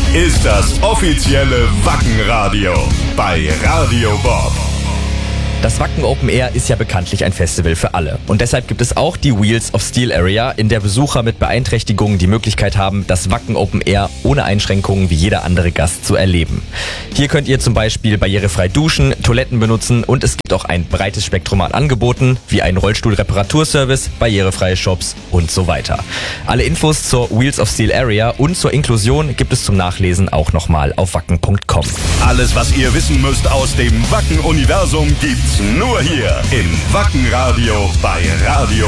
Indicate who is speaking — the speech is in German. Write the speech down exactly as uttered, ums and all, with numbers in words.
Speaker 1: ist das offizielle Wacken-Radio bei Radio Bob.
Speaker 2: Das Wacken Open Air ist ja bekanntlich ein Festival für alle. Und deshalb gibt es auch die Wheels of Steel Area, in der Besucher mit Beeinträchtigungen die Möglichkeit haben, das Wacken Open Air ohne Einschränkungen wie jeder andere Gast zu erleben. Hier könnt ihr zum Beispiel barrierefrei duschen, Toiletten benutzen und es gibt auch ein breites Spektrum an Angeboten, wie einen Rollstuhlreparaturservice, barrierefreie Shops und so weiter. Alle Infos zur Wheels of Steel Area und zur Inklusion gibt es zum Nachlesen auch nochmal auf wacken punkt com.
Speaker 1: Alles, was ihr wissen müsst aus dem Wacken-Universum, gibt's nur hier im Wacken-Radio bei Radio